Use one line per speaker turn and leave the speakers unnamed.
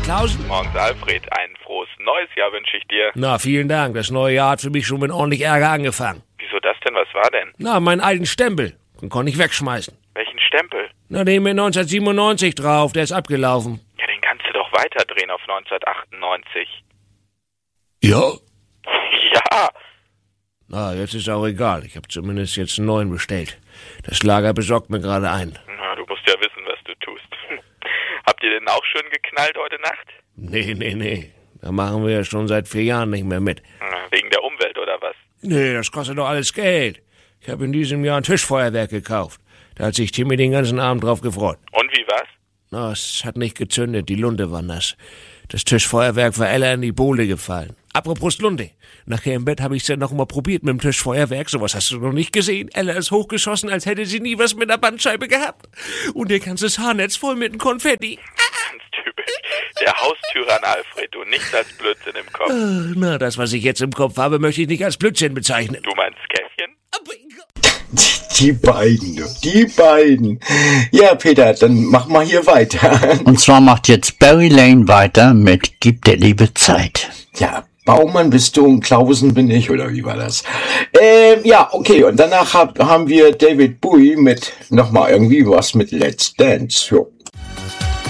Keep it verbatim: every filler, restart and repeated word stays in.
Klausen.
Morgens, Alfred. Ein frohes neues Jahr wünsche ich dir.
Na, vielen Dank. Das neue Jahr hat für mich schon mit ordentlich Ärger angefangen.
Wieso das denn? Was war denn?
Na, meinen alten Stempel. Den konnte ich wegschmeißen.
Welchen Stempel?
Na, den mit neunzehnhundertsiebenundneunzig drauf. Der ist abgelaufen.
Ja, den kannst du doch weiterdrehen auf neunzehnhundertachtundneunzig.
Ja?
Ja.
Na, jetzt ist auch egal. Ich habe zumindest jetzt einen neuen bestellt. Das Lager besorgt mir gerade ein.
Na, du musst ja wissen, was du tust. Habt ihr denn auch schön geknallt heute Nacht?
Nee, nee, nee. Da machen wir ja schon seit vier Jahren nicht mehr mit.
Wegen der Umwelt oder was?
Nee, das kostet doch alles Geld. Ich habe in diesem Jahr ein Tischfeuerwerk gekauft. Da hat sich Timmy den ganzen Abend drauf gefreut.
Und wie war's?
Na, es hat nicht gezündet, die Lunte war nass. Das Tischfeuerwerk war Ella in die Bohle gefallen. Apropos Lunte. Nachher im Bett habe ich es ja noch mal probiert mit dem Tischfeuerwerk. Sowas hast du noch nicht gesehen. Ella ist hochgeschossen, als hätte sie nie was mit der Bandscheibe gehabt. Und ihr ganzes Haarnetz voll mit dem Konfetti.
Ganz typisch. Der Haustürer an Alfred, du nichts als Blödsinn im Kopf.
Äh, na, das, was ich jetzt im Kopf habe, möchte ich nicht als Blödsinn bezeichnen.
Du meinst Käffchen?
Die beiden, die beiden. Ja, Peter, dann mach mal hier weiter.
Und zwar macht jetzt Barry Lane weiter mit Gib der Liebe Zeit.
Ja, Baumann bist du und Klausen bin ich, oder wie war das? Ähm, ja, okay, und danach hab, haben wir David Bowie mit nochmal irgendwie was mit Let's Dance. Jo.